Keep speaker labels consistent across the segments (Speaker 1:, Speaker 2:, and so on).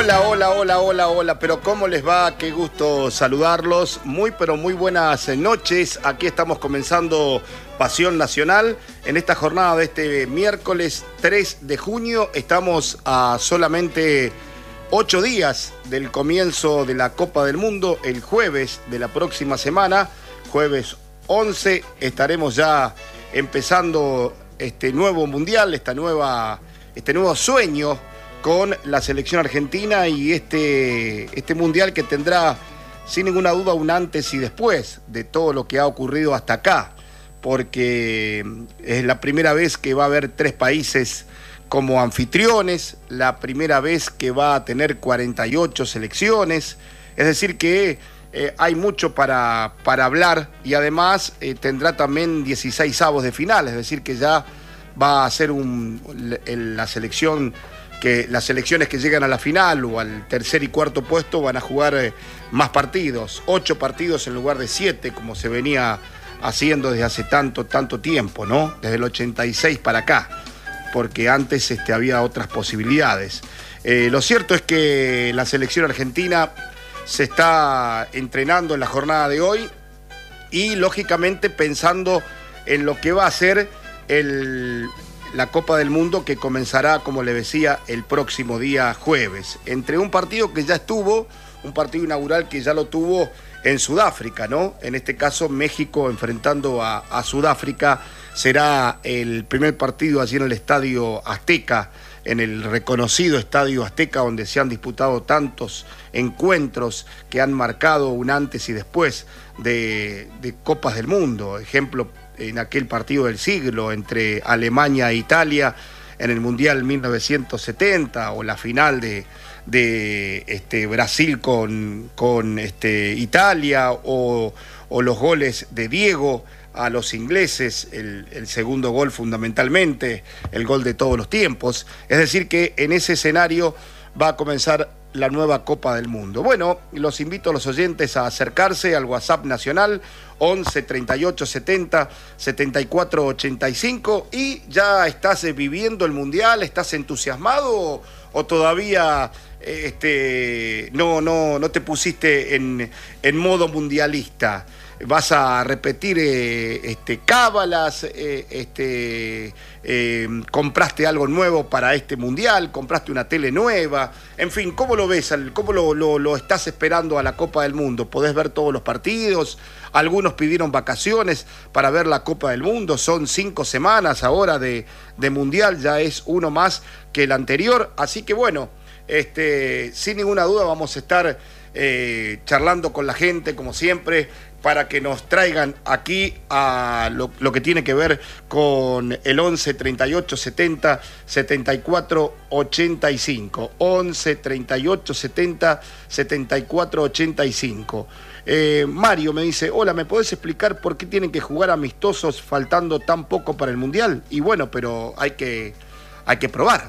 Speaker 1: Hola, hola, hola, hola, hola, pero ¿cómo les va? Qué gusto saludarlos. Pero muy buenas noches. Aquí estamos comenzando Pasión Nacional. En esta jornada de este miércoles 3 de junio estamos a solamente 8 días del comienzo de la Copa del Mundo. El jueves de la próxima semana, jueves 11, estaremos ya empezando este nuevo mundial, este nuevo sueño con la selección argentina y este mundial que tendrá sin ninguna duda un antes y después de todo lo que ha ocurrido hasta acá, porque es la primera vez que va a haber 3 países como anfitriones, la primera vez que va a tener 48 selecciones, es decir que hay mucho para hablar y además tendrá también 16 avos de final, es decir que ya va a ser las selecciones que llegan a la final o al tercer y cuarto puesto van a jugar más partidos, 8 partidos en lugar de 7, como se venía haciendo desde hace tanto tiempo, ¿no? Desde el 86 para acá, porque antes había otras posibilidades. Lo cierto es que la selección argentina se está entrenando en la jornada de hoy y, lógicamente, pensando en lo que va a ser la Copa del Mundo, que comenzará, como le decía, el próximo día jueves. Entre un partido que ya estuvo, un partido inaugural que ya lo tuvo en Sudáfrica, ¿no? En este caso, México enfrentando a Sudáfrica. Será el primer partido allí en el Estadio Azteca, en el reconocido Estadio Azteca, donde se han disputado tantos encuentros que han marcado un antes y después de Copas del Mundo. Ejemplo, en aquel partido del siglo entre Alemania e Italia en el Mundial 1970, o la final de Brasil con Italia, o los goles de Diego a los ingleses, el segundo gol fundamentalmente, el gol de todos los tiempos. Es decir que en ese escenario va a comenzar la nueva Copa del Mundo. Bueno, los invito a los oyentes a acercarse al WhatsApp nacional 11 38 70 74 85. ¿Y ya estás viviendo el Mundial? ¿Estás entusiasmado o todavía no te pusiste en modo mundialista? ¿Vas a repetir cábalas? ¿Compraste algo nuevo para este mundial? ¿Compraste una tele nueva? En fin, ¿cómo lo ves? ¿Cómo lo estás esperando a la Copa del Mundo? ¿Podés ver todos los partidos? Algunos pidieron vacaciones para ver la Copa del Mundo. Son 5 semanas ahora de mundial, ya es uno más que el anterior. Así que bueno, sin ninguna duda vamos a estar charlando con la gente, como siempre, para que nos traigan aquí a lo que tiene que ver con el 11 38 70 74 85. 11 38 70 74 85. Mario me dice: hola, ¿me podés explicar por qué tienen que jugar amistosos faltando tan poco para el Mundial? Y bueno, pero hay que probar,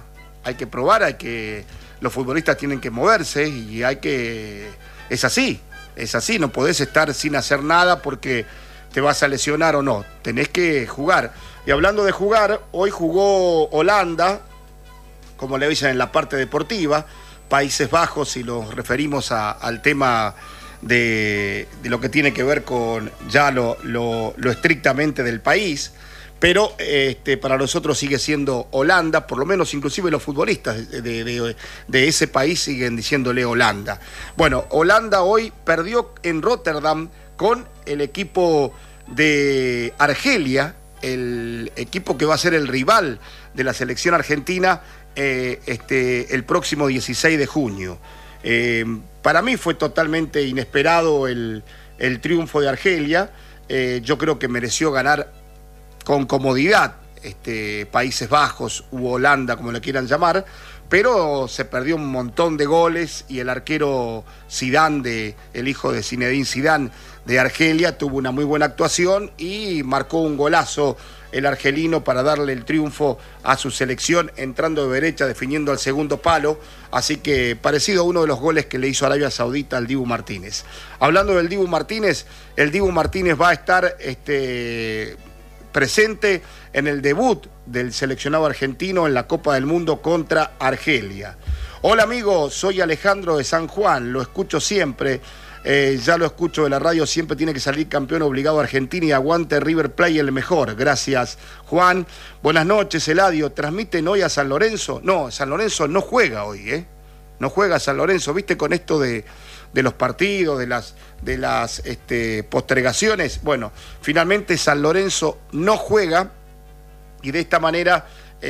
Speaker 1: los futbolistas tienen que moverse y es así, no podés estar sin hacer nada porque te vas a lesionar o no, tenés que jugar. Y hablando de jugar, hoy jugó Holanda, como le dicen en la parte deportiva, Países Bajos, si nos referimos al tema de lo que tiene que ver con ya lo estrictamente del país. Pero para nosotros sigue siendo Holanda, por lo menos inclusive los futbolistas de ese país siguen diciéndole Holanda. Bueno, Holanda hoy perdió en Rotterdam con el equipo de Argelia, el equipo que va a ser el rival de la selección argentina el próximo 16 de junio. Para mí fue totalmente inesperado el triunfo de Argelia. Yo creo que mereció ganar con comodidad Países Bajos u Holanda, como le quieran llamar, pero se perdió un montón de goles y el arquero Zidane, el hijo de Zinedine Zidane de Argelia, tuvo una muy buena actuación y marcó un golazo el argelino para darle el triunfo a su selección, entrando de derecha, definiendo al segundo palo. Así que parecido a uno de los goles que le hizo Arabia Saudita al Dibu Martínez. Hablando del Dibu Martínez, el Dibu Martínez va a estar presente en el debut del seleccionado argentino en la Copa del Mundo contra Argelia. Hola amigo, soy Alejandro de San Juan, lo escucho siempre. Ya lo escucho de la radio, siempre tiene que salir campeón obligado Argentina y aguante River Plate el mejor. Gracias, Juan. Buenas noches, Eladio. ¿Transmiten hoy a San Lorenzo? No, San Lorenzo no juega hoy, ¿eh? No juega San Lorenzo. ¿Viste con esto de los partidos, de las postergaciones? Bueno, finalmente San Lorenzo no juega y de esta manera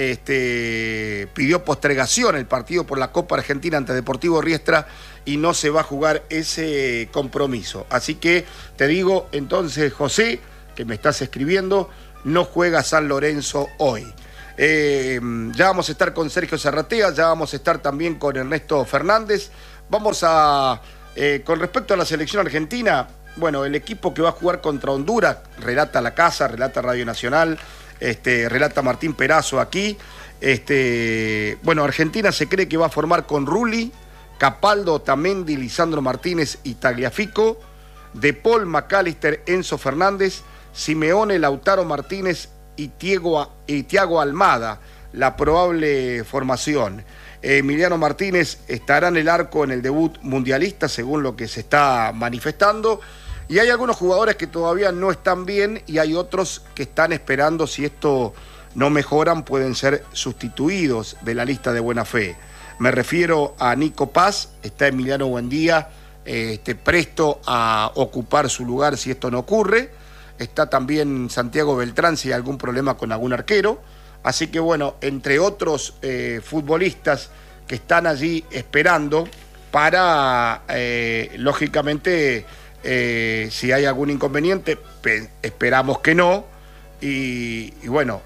Speaker 1: pidió postergación el partido por la Copa Argentina ante Deportivo Riestra y no se va a jugar ese compromiso. Así que te digo entonces, José, que me estás escribiendo, no juega San Lorenzo hoy. Ya vamos a estar con Sergio Zarratea, ya vamos a estar también con Ernesto Fernández. Vamos a, con respecto a la selección argentina, bueno, el equipo que va a jugar contra Honduras, relata La Casa, relata Radio Nacional, relata Martín Perazo aquí. Bueno, Argentina se cree que va a formar con Rulli, Capaldo, Otamendi, Lisandro Martínez y Tagliafico, De Paul, McAllister, Enzo Fernández, Simeone, Lautaro Martínez y Thiago Almada, la probable formación. Emiliano Martínez estará en el arco en el debut mundialista, según lo que se está manifestando. Y hay algunos jugadores que todavía no están bien y hay otros que están esperando, si esto no mejoran, pueden ser sustituidos de la lista de buena fe. Me refiero a Nico Paz, está Emiliano Buendía, presto a ocupar su lugar si esto no ocurre. Está también Santiago Beltrán si hay algún problema con algún arquero. Así que bueno, entre otros futbolistas que están allí esperando para, lógicamente, si hay algún inconveniente, esperamos que no. Y bueno,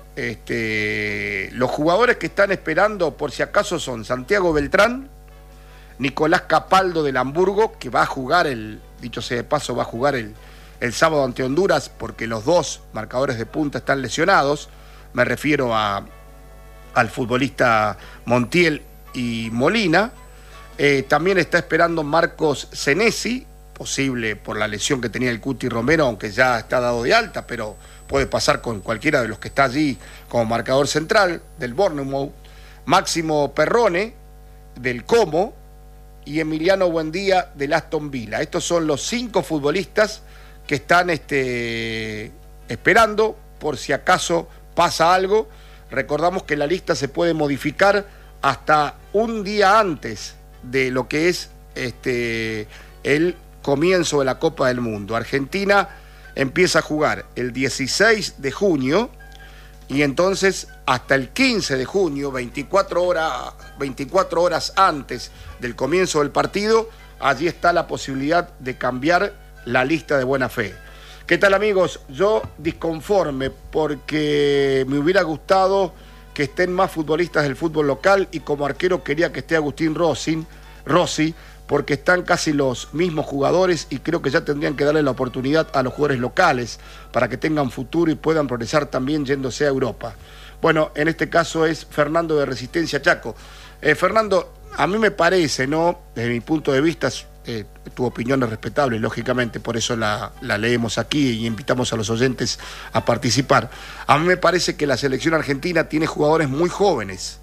Speaker 1: los jugadores que están esperando por si acaso son Santiago Beltrán, Nicolás Capaldo del Hamburgo, que va a jugar dicho sea de paso, va a jugar el sábado ante Honduras, porque los dos marcadores de punta están lesionados. Me refiero al futbolista Montiel y Molina. También está esperando Marcos Senesi, posible por la lesión que tenía el Cuti Romero, aunque ya está dado de alta, pero puede pasar con cualquiera de los que está allí como marcador central del Bournemouth. Máximo Perrone del Como y Emiliano Buendía del Aston Villa. Estos son los 5 futbolistas que están esperando por si acaso pasa algo. Recordamos que la lista se puede modificar hasta un día antes de lo que es el comienzo de la Copa del Mundo. Argentina empieza a jugar el 16 de junio y entonces hasta el 15 de junio, 24 horas antes del comienzo del partido, allí está la posibilidad de cambiar la lista de buena fe. ¿Qué tal, amigos? Yo disconforme porque me hubiera gustado que estén más futbolistas del fútbol local y como arquero quería que esté Agustín Rossi, porque están casi los mismos jugadores y creo que ya tendrían que darle la oportunidad a los jugadores locales para que tengan futuro y puedan progresar también yéndose a Europa. Bueno, en este caso es Fernando de Resistencia Chaco. Fernando, a mí me parece, ¿no? Desde mi punto de vista, tu opinión es respetable, lógicamente, por eso la leemos aquí y invitamos a los oyentes a participar. A mí me parece que la selección argentina tiene jugadores muy jóvenes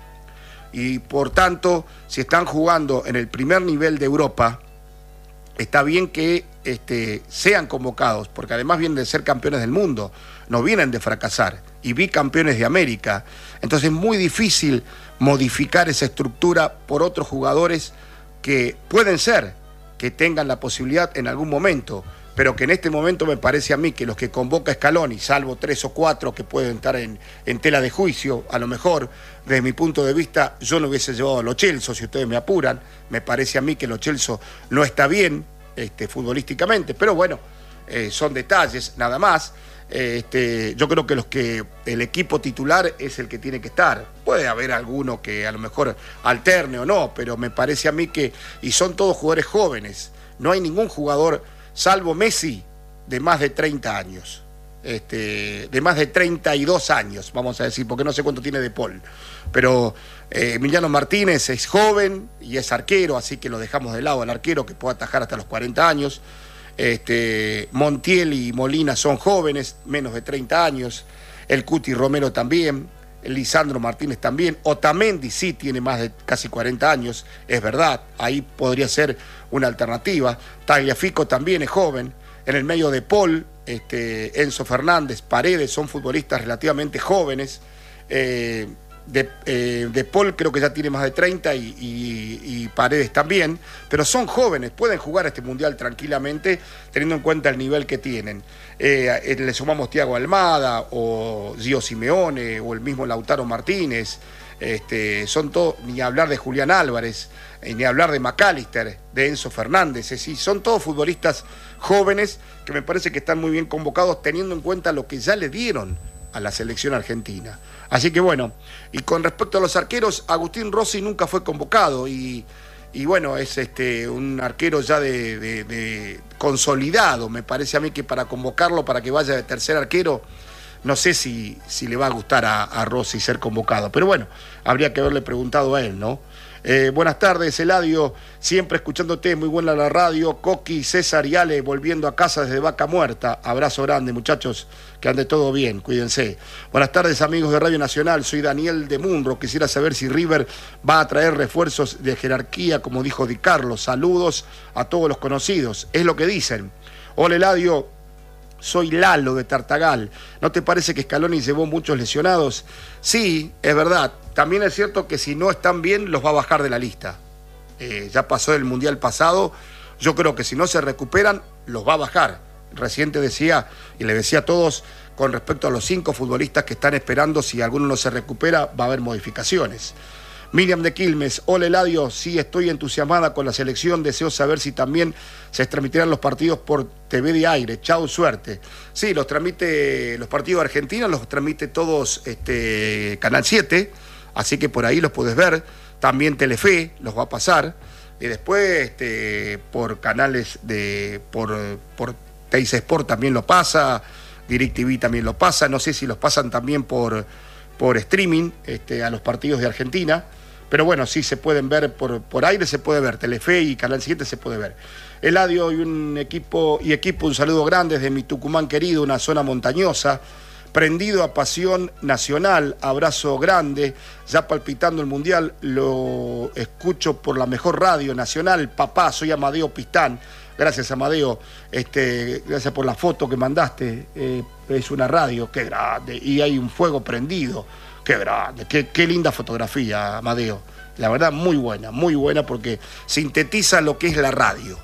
Speaker 1: y por tanto, si están jugando en el primer nivel de Europa, está bien que sean convocados, porque además vienen de ser campeones del mundo, no vienen de fracasar, y bicampeones de América. Entonces es muy difícil modificar esa estructura por otros jugadores que pueden ser que tengan la posibilidad en algún momento, pero que en este momento me parece a mí que los que convoca Scaloni, salvo 3 o 4 que pueden estar en tela de juicio, a lo mejor, desde mi punto de vista, yo no hubiese llevado a Lo Celso, si ustedes me apuran. Me parece a mí que Lo Celso no está bien futbolísticamente, pero bueno, son detalles, nada más. Yo creo que el equipo titular es el que tiene que estar. Puede haber alguno que a lo mejor alterne o no, pero me parece a mí que, y son todos jugadores jóvenes, no hay ningún jugador, salvo Messi, de más de 30 años, de más de 32 años, vamos a decir, porque no sé cuánto tiene De Paul, pero Emiliano Martínez es joven y es arquero, así que lo dejamos de lado al arquero que puede atajar hasta los 40 años. Montiel y Molina son jóvenes, menos de 30 años, el Cuti Romero también, Lisandro Martínez también, Otamendi sí tiene más de casi 40 años, es verdad, ahí podría ser una alternativa. Tagliafico también es joven, en el medio de Paul, Enzo Fernández, Paredes, son futbolistas relativamente jóvenes. De Paul creo que ya tiene más de 30 y Paredes también, pero son jóvenes, pueden jugar este mundial tranquilamente teniendo en cuenta el nivel que tienen. Le sumamos Thiago Almada o Gio Simeone o el mismo Lautaro Martínez, son todos, ni hablar de Julián Álvarez, ni hablar de McAllister, de Enzo Fernández, es decir, son todos futbolistas jóvenes que me parece que están muy bien convocados teniendo en cuenta lo que ya le dieron a la selección argentina. Así que bueno, y con respecto a los arqueros, Agustín Rossi nunca fue convocado y bueno, es un arquero ya de consolidado. Me parece a mí que para convocarlo, para que vaya de tercer arquero, no sé si le va a gustar a Rossi ser convocado, pero bueno, habría que haberle preguntado a él, ¿no? Buenas tardes, Eladio, siempre escuchándote, muy buena la radio. Coqui, César y Ale volviendo a casa desde Vaca Muerta. Abrazo grande, muchachos, que ande todo bien, cuídense. Buenas tardes, amigos de Radio Nacional, soy Daniel de Munro. Quisiera saber si River va a traer refuerzos de jerarquía, como dijo Di Carlos. Saludos a todos los conocidos, es lo que dicen. Hola, Eladio. Soy Lalo de Tartagal. ¿No te parece que Scaloni llevó muchos lesionados? Sí, es verdad. También es cierto que si no están bien, los va a bajar de la lista. Ya pasó el Mundial pasado. Yo creo que si no se recuperan, los va a bajar. Recién te decía, y le decía a todos, con respecto a los 5 futbolistas que están esperando, si alguno no se recupera, va a haber modificaciones. Miriam de Quilmes, hola Eladio, sí estoy entusiasmada con la selección, deseo saber si también se transmitirán los partidos por TV de aire, chau, suerte. Sí, los partidos de Argentina los transmite todos Canal 7, así que por ahí los podés ver, también Telefe los va a pasar, y después por canales por Teis Sport también lo pasa, DirecTV también lo pasa, no sé si los pasan también por streaming a los partidos de Argentina, pero bueno, sí se pueden ver por aire, se puede ver, Telefe y Canal 7 se puede ver. Eladio y un equipo, un saludo grande desde mi Tucumán querido, una zona montañosa, prendido a pasión nacional, abrazo grande, ya palpitando el Mundial, lo escucho por la mejor radio nacional, papá, soy Amadeo Pistán. Gracias, Amadeo, gracias por la foto que mandaste, es una radio, qué grande, y hay un fuego prendido, qué grande, qué linda fotografía, Amadeo, la verdad muy buena porque sintetiza lo que es la radio,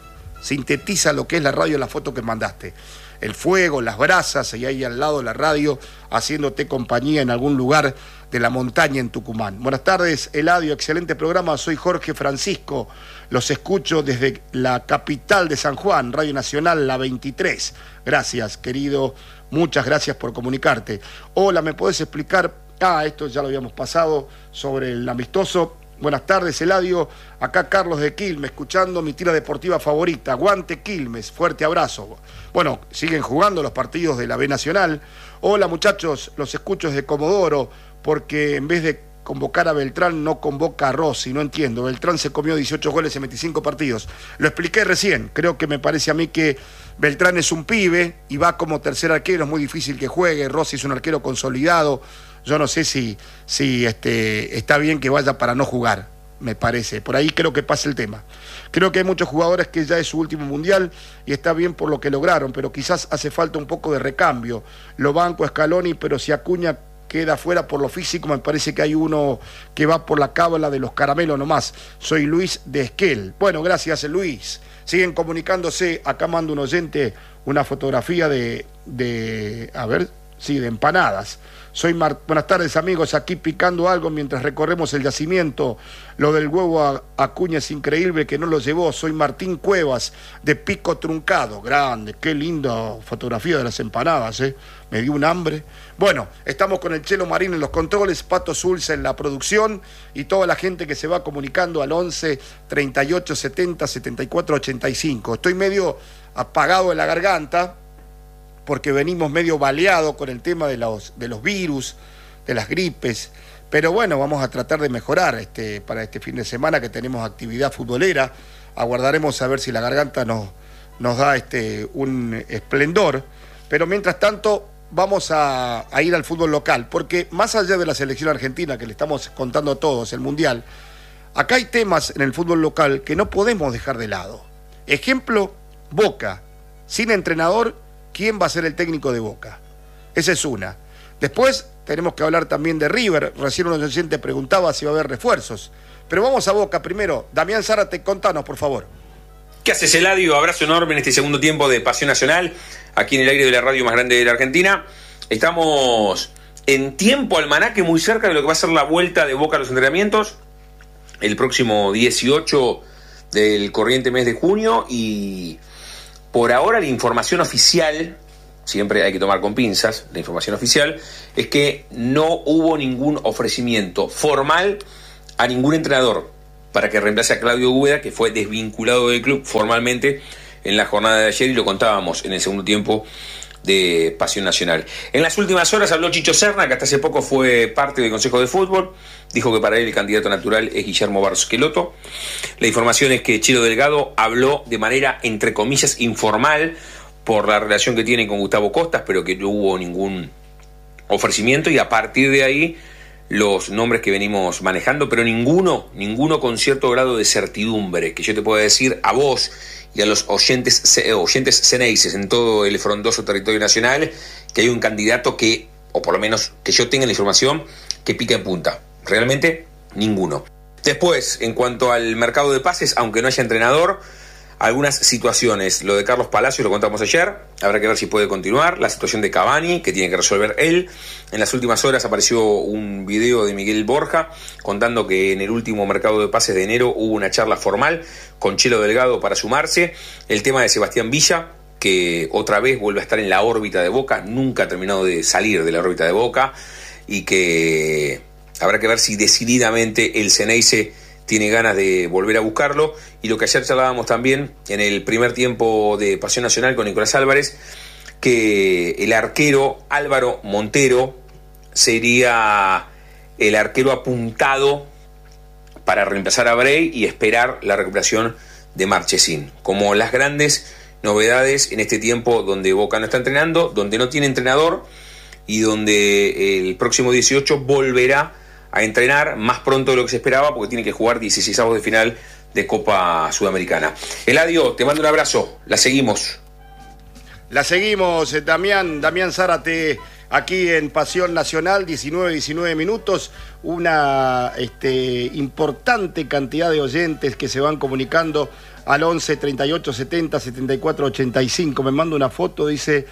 Speaker 1: la foto que mandaste, el fuego, las brasas, y ahí al lado la radio, haciéndote compañía en algún lugar de la montaña en Tucumán. Buenas tardes, Eladio, excelente programa, soy Jorge Francisco, los escucho desde la capital de San Juan, Radio Nacional, la 23. Gracias, querido, muchas gracias por comunicarte. Hola, ¿me podés explicar? Esto ya lo habíamos pasado, sobre el amistoso. Buenas tardes, Eladio, acá Carlos de Quilmes, escuchando mi tira deportiva favorita, aguante Quilmes, fuerte abrazo. Bueno, siguen jugando los partidos de la B Nacional. Hola muchachos, los escucho desde Comodoro, porque en vez de convocar a Beltrán no convoca a Rossi, no entiendo. Beltrán se comió 18 goles en 25 partidos. Lo expliqué recién, creo que me parece a mí que Beltrán es un pibe y va como tercer arquero, es muy difícil que juegue. Rossi es un arquero consolidado. Yo no sé si está bien que vaya para no jugar, me parece. Por ahí creo que pasa el tema. Creo que hay muchos jugadores que ya es su último mundial y está bien por lo que lograron, pero quizás hace falta un poco de recambio. Lo banco a Scaloni, pero si Acuña queda fuera por lo físico, me parece que hay uno que va por la cábala de los caramelos nomás. Soy Luis de Esquel. Bueno, gracias Luis. Siguen comunicándose. Acá manda un oyente una fotografía de empanadas. Buenas tardes amigos, aquí picando algo mientras recorremos el yacimiento. Lo del huevo Acuña es increíble que no lo llevó. Soy Martín Cuevas de Pico Truncado. Grande, qué linda fotografía de las empanadas, me dio un hambre. Bueno, estamos con el Chelo Marín en los controles, Pato Zulza en la producción y toda la gente que se va comunicando al 11 38 70 74 85. Estoy medio apagado de la garganta porque venimos medio baleados con el tema de los virus, de las gripes, pero bueno, vamos a tratar de mejorar para este fin de semana que tenemos actividad futbolera. Aguardaremos a ver si la garganta nos da un esplendor, pero mientras tanto vamos a ir al fútbol local, porque más allá de la selección argentina, que le estamos contando a todos, el Mundial, acá hay temas en el fútbol local que no podemos dejar de lado. Ejemplo, Boca. Sin entrenador, ¿quién va a ser el técnico de Boca? Esa es una. Después tenemos que hablar también de River. Recién un oyente preguntaba si va a haber refuerzos. Pero vamos a Boca primero. Damián Zárate, contanos, por favor.
Speaker 2: ¿Qué haces, Eladio? Abrazo enorme en este segundo tiempo de Pasión Nacional, aquí en el aire de la radio más grande de la Argentina. Estamos en tiempo almanaque, muy cerca de lo que va a ser la vuelta de Boca a los entrenamientos, el próximo 18 del corriente mes de junio, y por ahora la información oficial, siempre hay que tomar con pinzas, la información oficial es que no hubo ningún ofrecimiento formal a ningún entrenador para que reemplace a Claudio Úbeda, que fue desvinculado del club formalmente en la jornada de ayer, y lo contábamos en el segundo tiempo de Pasión Nacional. En las últimas horas habló Chicho Serna, que hasta hace poco fue parte del Consejo de Fútbol. Dijo que para él el candidato natural es Guillermo Barros Queloto. La información es que Chelo Delgado habló de manera, entre comillas, informal por la relación que tiene con Gustavo Costas, pero que no hubo ningún ofrecimiento, y a partir de ahí los nombres que venimos manejando, pero ninguno con cierto grado de certidumbre, que yo te pueda decir a vos y a los oyentes ceneices en todo el frondoso territorio nacional que hay un candidato que, o por lo menos que yo tenga la información, que pica en punta. Realmente ninguno. Después, en cuanto al mercado de pases, aunque no haya entrenador, algunas situaciones. Lo de Carlos Palacios lo contamos ayer, habrá que ver si puede continuar. La situación de Cavani, que tiene que resolver él. En las últimas horas apareció un video de Miguel Borja contando que en el último mercado de pases de enero hubo una charla formal con Chelo Delgado para sumarse. El tema de Sebastián Villa, que otra vez vuelve a estar en la órbita de Boca, nunca ha terminado de salir de la órbita de Boca, y que habrá que ver si decididamente el Ceneice tiene ganas de volver a buscarlo. Y lo que ayer charlábamos también en el primer tiempo de Pasión Nacional con Nicolás Álvarez, que el arquero Álvaro Montero sería el arquero apuntado para reemplazar a Bray y esperar la recuperación de Marchesín, como las grandes novedades en este tiempo donde Boca no está entrenando, donde no tiene entrenador, y donde el próximo 18 volverá a entrenar más pronto de lo que se esperaba, porque tiene que jugar 16avos de final de Copa Sudamericana. Eladio, te mando un abrazo, la seguimos.
Speaker 1: La seguimos, Damián Zárate, aquí en Pasión Nacional, 19 minutos, una importante cantidad de oyentes que se van comunicando al 11 38 70 74 85. Me manda una foto, dice,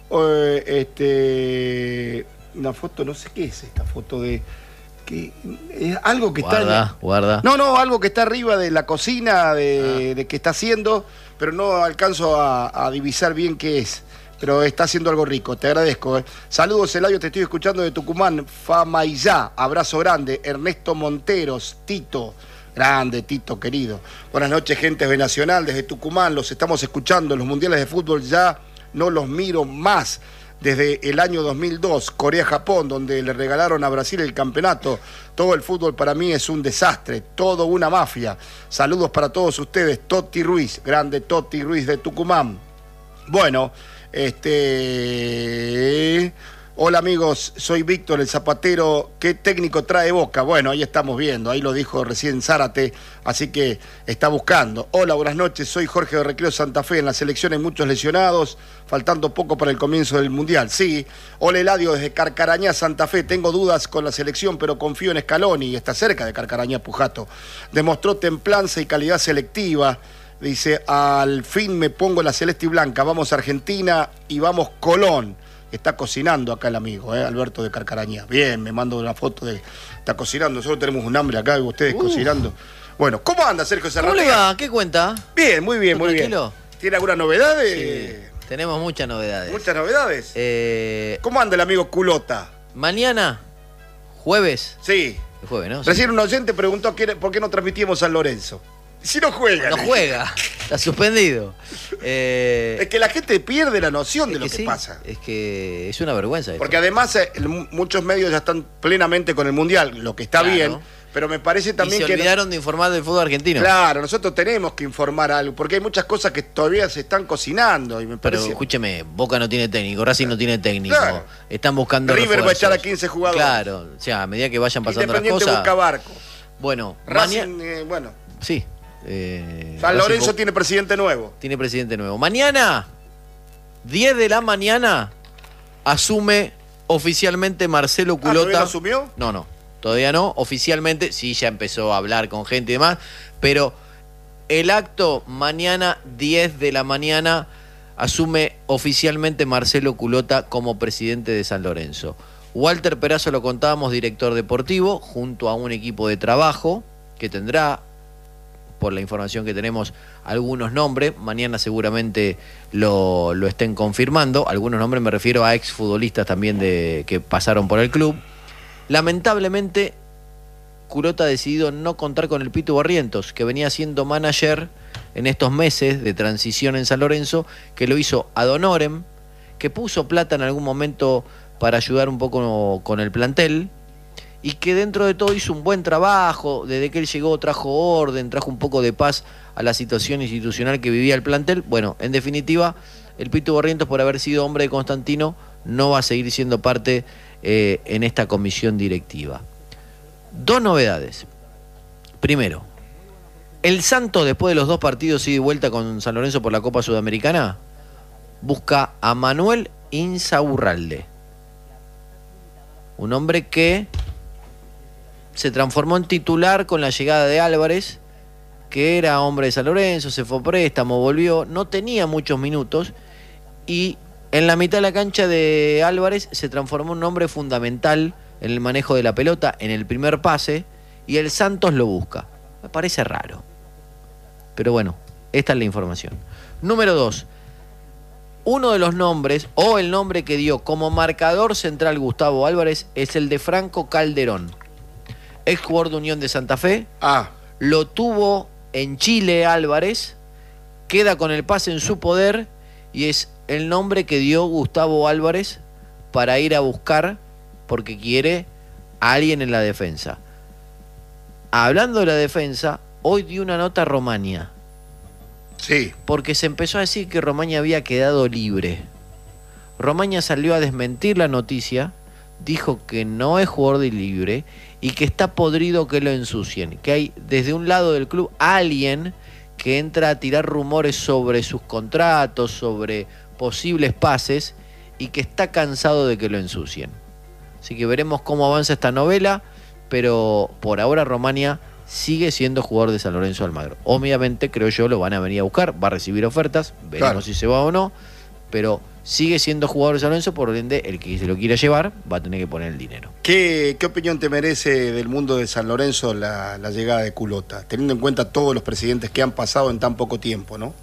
Speaker 1: una foto, no sé qué es esta foto de... que es algo que
Speaker 3: guarda.
Speaker 1: No, algo que está arriba de la cocina de que está haciendo, pero no alcanzo a divisar bien qué es. Pero está haciendo algo rico, te agradezco. Saludos, Eladio, te estoy escuchando de Tucumán, Famaillá, abrazo grande. Ernesto Monteros, Tito, grande Tito, querido. Buenas noches, gente de Nacional, desde Tucumán, los estamos escuchando. Los mundiales de fútbol ya no los miro más. Desde el año 2002, Corea-Japón, donde le regalaron a Brasil el campeonato. Todo el fútbol para mí es un desastre, todo una mafia. Saludos para todos ustedes, Toti Ruiz, grande Toti Ruiz de Tucumán. Bueno, hola amigos, soy Víctor el Zapatero. ¿Qué técnico trae Boca? Bueno, ahí estamos viendo, ahí lo dijo recién Zárate, así que está buscando. Hola, buenas noches, soy Jorge de Recreo Santa Fe. En la selección hay muchos lesionados, faltando poco para el comienzo del Mundial. Sí, hola Eladio desde Carcarañá, Santa Fe. Tengo dudas con la selección, pero confío en Scaloni, está cerca de Carcarañá, Pujato. Demostró templanza y calidad selectiva. Dice, al fin me pongo la celeste y blanca. Vamos Argentina y vamos Colón. Está cocinando acá el amigo, Alberto de Carcarañá. Bien, me mando una foto de... Está cocinando, nosotros tenemos un hambre acá y ustedes cocinando. Bueno, ¿cómo anda Sergio Serratea?
Speaker 3: ¿Cómo le va? ¿Qué cuenta?
Speaker 1: Bien, muy bien, muy bien. ¿Tiene alguna novedad?
Speaker 3: Sí, tenemos muchas novedades.
Speaker 1: ¿Muchas novedades? ¿Cómo anda el amigo Culota?
Speaker 3: Mañana, jueves.
Speaker 1: Sí.
Speaker 3: El jueves, ¿no?
Speaker 1: Recién un oyente preguntó por qué no transmitíamos San Lorenzo. Si no juega.
Speaker 3: No juega, está suspendido.
Speaker 1: Es que la gente pierde la noción de lo que pasa.
Speaker 3: Es que es una vergüenza.
Speaker 1: Porque además muchos medios ya están plenamente con el Mundial, lo que está bien, Pero me parece también
Speaker 3: y se olvidaron de informar del fútbol argentino.
Speaker 1: Claro, nosotros tenemos que informar algo, porque hay muchas cosas que todavía se están cocinando. Y me
Speaker 3: Pero
Speaker 1: parece...
Speaker 3: escúcheme, Boca no tiene técnico, Racing no tiene técnico.
Speaker 1: Claro.
Speaker 3: Están buscando
Speaker 1: River va a echar a
Speaker 3: refuerzos.
Speaker 1: 15 jugadores.
Speaker 3: Claro, o sea, a medida que vayan pasando las
Speaker 1: Independiente
Speaker 3: cosas.
Speaker 1: busca barco.
Speaker 3: Bueno,
Speaker 1: Racing, bueno.
Speaker 3: sí.
Speaker 1: San Lorenzo
Speaker 3: Racing
Speaker 1: tiene presidente nuevo.
Speaker 3: tiene presidente nuevo. Mañana, 10 de la mañana, asume oficialmente Marcelo Culota.
Speaker 1: ¿Todavía no asumió?
Speaker 3: No, todavía no. Oficialmente, sí, ya empezó a hablar con gente y demás. Pero el acto mañana, 10 de la mañana, asume oficialmente Marcelo Culota como presidente de San Lorenzo. Walter Perazo, lo contábamos, director deportivo, junto a un equipo de trabajo que tendrá, por la información que tenemos, algunos nombres. Mañana seguramente lo estén confirmando. Algunos nombres me refiero a exfutbolistas también que pasaron por el club. Lamentablemente, Culota ha decidido no contar con el Pitu Barrientos, que venía siendo manager en estos meses de transición en San Lorenzo, que lo hizo ad honorem, que puso plata en algún momento para ayudar un poco con el plantel, y que dentro de todo hizo un buen trabajo. Desde que él llegó trajo orden, trajo un poco de paz a la situación institucional que vivía el plantel. Bueno, en definitiva, el Pitu Barrientos, por haber sido hombre de Constantino, no va a seguir siendo parte en esta comisión directiva. Dos novedades. Primero, el Santos, después de los 2 partidos ida y vuelta con San Lorenzo por la Copa Sudamericana, busca a Manuel Insaurralde, un hombre que se transformó en titular con la llegada de Álvarez, que era hombre de San Lorenzo, se fue a préstamo, volvió, no tenía muchos minutos, y en la mitad de la cancha de Álvarez se transformó en un hombre fundamental en el manejo de la pelota, en el primer pase, y el Santos lo busca. Me parece raro, pero bueno, esta es la información. Número 2, uno de los nombres, o el nombre que dio como marcador central Gustavo Álvarez, es el de Franco Calderón, ex jugador de Unión de Santa Fe. Lo tuvo en Chile Álvarez, queda con el pase en su poder, y es el nombre que dio Gustavo Álvarez para ir a buscar, porque quiere a alguien en la defensa. Hablando de la defensa, hoy dio una nota a Romaña.
Speaker 1: Sí.
Speaker 3: Porque se empezó a decir que Romaña había quedado libre. Romaña salió a desmentir la noticia, dijo que no es jugador de libre y que está podrido que lo ensucien. Que hay desde un lado del club alguien que entra a tirar rumores sobre sus contratos, sobre posibles pases, y que está cansado de que lo ensucien. Así que veremos cómo avanza esta novela, pero por ahora Romaña sigue siendo jugador de San Lorenzo de Almagro. Obviamente, creo yo, lo van a venir a buscar, va a recibir ofertas, veremos si se va o no, pero sigue siendo jugador de San Lorenzo, por ende, el que se lo quiera llevar va a tener que poner el dinero.
Speaker 1: ¿Qué opinión te merece del mundo de San Lorenzo la llegada de Culota, teniendo en cuenta todos los presidentes que han pasado en tan poco tiempo, ¿no?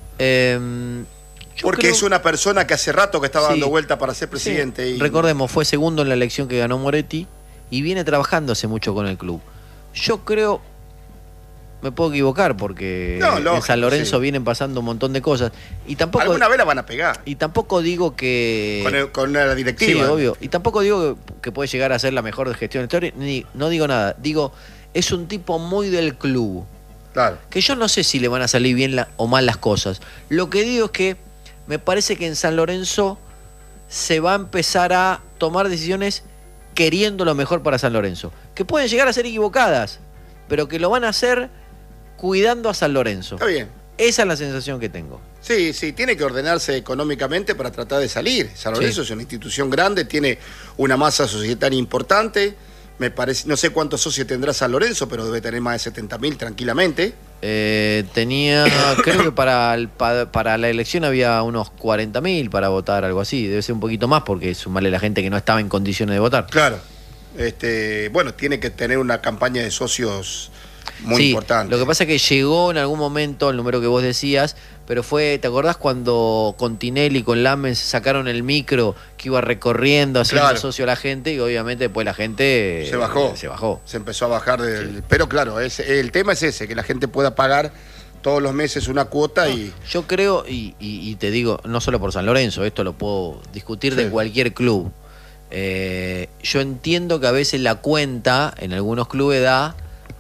Speaker 1: Porque es una persona que hace rato que estaba dando vuelta para ser presidente.
Speaker 3: Sí.
Speaker 1: Y...
Speaker 3: Recordemos, fue segundo en la elección que ganó Moretti y viene trabajando hace mucho con el club. Yo creo, me puedo equivocar, porque en San Lorenzo vienen pasando un montón de cosas. Y tampoco,
Speaker 1: alguna vez la van a pegar.
Speaker 3: Y tampoco digo que...
Speaker 1: Con la directiva.
Speaker 3: Sí, obvio. Y tampoco digo que puede llegar a ser la mejor gestión de la historia. No digo nada. Digo, es un tipo muy del club.
Speaker 1: Claro.
Speaker 3: Que yo no sé si le van a salir bien o mal las cosas. Lo que digo es que me parece que en San Lorenzo se va a empezar a tomar decisiones queriendo lo mejor para San Lorenzo. Que pueden llegar a ser equivocadas, pero que lo van a hacer cuidando a San Lorenzo.
Speaker 1: Está bien.
Speaker 3: Esa es la sensación que tengo.
Speaker 1: Sí, tiene que ordenarse económicamente para tratar de salir. San Lorenzo es una institución grande, tiene una masa societaria importante. Me parece, no sé cuántos socios tendrá San Lorenzo, pero debe tener más de 70.000 tranquilamente.
Speaker 3: Tenía, creo que para la elección había unos 40.000 para votar, algo así. Debe ser un poquito más, porque sumarle la gente que no estaba en condiciones de votar.
Speaker 1: Claro. Bueno, tiene que tener una campaña de socios muy importante.
Speaker 3: Lo que pasa es que llegó en algún momento el número que vos decías, pero ¿te acordás cuando con Tinelli, con Lammens sacaron el micro que iba recorriendo, haciendo socio a la gente, y obviamente después la gente
Speaker 1: se bajó.
Speaker 3: Se
Speaker 1: empezó a bajar pero claro, el tema es ese, que la gente pueda pagar todos los meses una cuota. Y
Speaker 3: yo creo, y te digo, no solo por San Lorenzo, esto lo puedo discutir de cualquier club. Yo entiendo que a veces la cuenta en algunos clubes da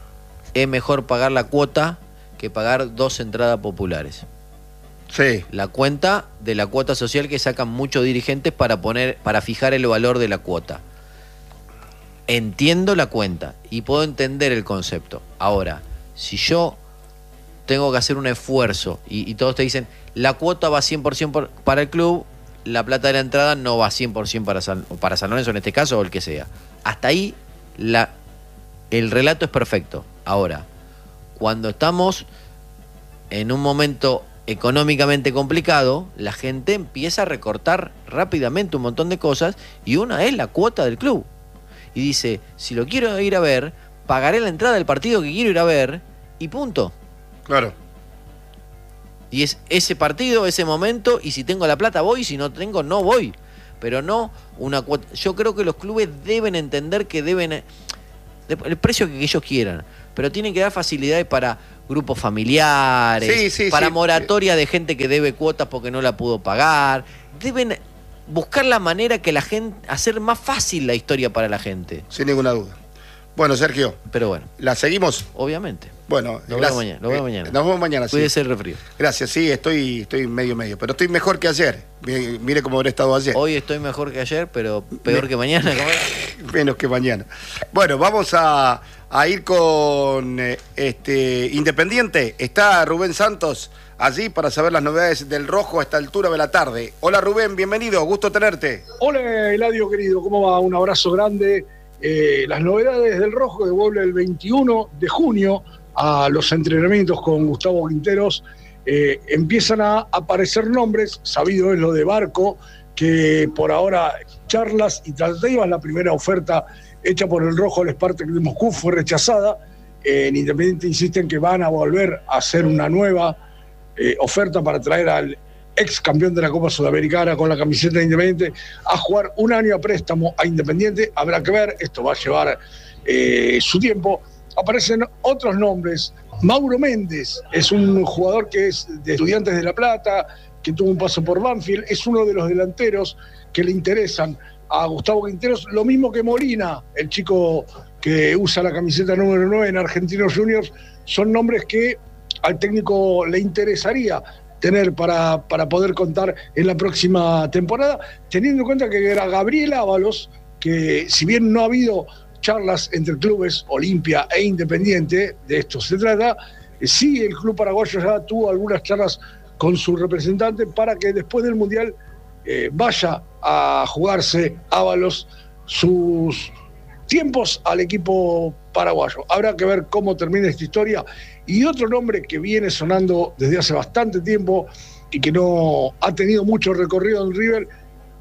Speaker 3: es mejor pagar la cuota que pagar 2 entradas populares.
Speaker 1: Sí.
Speaker 3: La cuenta de la cuota social que sacan muchos dirigentes para fijar el valor de la cuota. Entiendo la cuenta y puedo entender el concepto. Ahora, si yo tengo que hacer un esfuerzo y todos te dicen la cuota va 100% para el club, la plata de la entrada no va 100% para San Lorenzo en este caso o el que sea. Hasta ahí el relato es perfecto. Ahora, cuando estamos en un momento económicamente complicado, la gente empieza a recortar rápidamente un montón de cosas y una es la cuota del club. Y dice, si lo quiero ir a ver, pagaré la entrada del partido que quiero ir a ver y punto.
Speaker 1: Claro.
Speaker 3: Y es ese partido, ese momento, y si tengo la plata voy, si no tengo no voy. Pero no una cuota. Yo creo que los clubes deben entender que deben el precio que ellos quieran, pero tienen que dar facilidades para grupos familiares, para moratoria de gente que debe cuotas porque no la pudo pagar. Deben buscar la manera que la gente, hacer más fácil la historia para la gente.
Speaker 1: Sin ninguna duda. Bueno, Sergio.
Speaker 3: Pero bueno.
Speaker 1: ¿La seguimos?
Speaker 3: Obviamente.
Speaker 1: Bueno,
Speaker 3: Nos vemos mañana.
Speaker 1: Nos vemos mañana, sí.
Speaker 3: Cuídese el refrío.
Speaker 1: Gracias, sí, estoy medio, pero estoy mejor que ayer. Mire cómo habré estado ayer.
Speaker 3: Hoy estoy mejor que ayer, pero peor que mañana.
Speaker 1: Menos que mañana. Bueno, vamos a ir con Independiente. Está Rubén Santos allí para saber las novedades del Rojo a esta altura de la tarde. Hola Rubén, bienvenido, gusto tenerte.
Speaker 4: Hola Eladio querido, ¿cómo va? Un abrazo grande. Las novedades del Rojo que vuelve el 21 de junio a los entrenamientos con Gustavo Quinteros. Empiezan a aparecer nombres, sabido es lo de Barco, que por ahora charlas y tratativas, la primera oferta hecha por el Rojo al Spartak de Moscú fue rechazada. En Independiente insisten que van a volver a hacer una nueva oferta para traer al ex campeón de la Copa Sudamericana con la camiseta de Independiente a jugar un año a préstamo a Independiente. Habrá que ver, esto va a llevar su tiempo. Aparecen otros nombres. Mauro Méndez es un jugador que es de Estudiantes de La Plata, que tuvo un paso por Banfield, es uno de los delanteros que le interesan a Gustavo Quinteros, lo mismo que Molina, el chico que usa la camiseta número 9 en Argentinos Juniors. Son nombres que al técnico le interesaría tener para poder contar en la próxima temporada, teniendo en cuenta que era Gabriel Ábalos, que si bien no ha habido charlas entre clubes Olimpia e Independiente, de esto se trata, sí el club paraguayo ya tuvo algunas charlas con su representante para que después del Mundial vaya a jugarse Ábalos sus tiempos al equipo paraguayo. Habrá que ver cómo termina esta historia. Y otro nombre que viene sonando desde hace bastante tiempo y que no ha tenido mucho recorrido en River,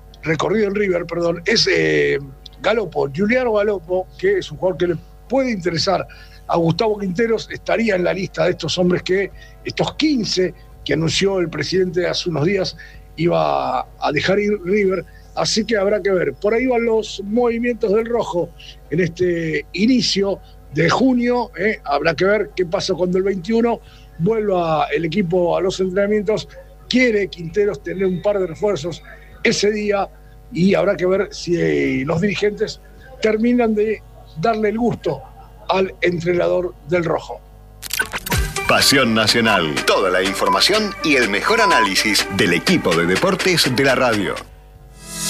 Speaker 4: es Galopo, Giuliano Galopo, que es un jugador que le puede interesar a Gustavo Quinteros. Estaría en la lista de estos hombres estos 15 que anunció el presidente hace unos días, iba a dejar ir River. Así que habrá que ver. Por ahí van los movimientos del Rojo en este inicio de junio. Habrá que ver qué pasa cuando el 21 vuelva el equipo a los entrenamientos. Quiere Quinteros tener un par de refuerzos ese día y habrá que ver si los dirigentes terminan de darle el gusto al entrenador del Rojo.
Speaker 5: Pasión Nacional. Toda la información y el mejor análisis del equipo de deportes de la radio.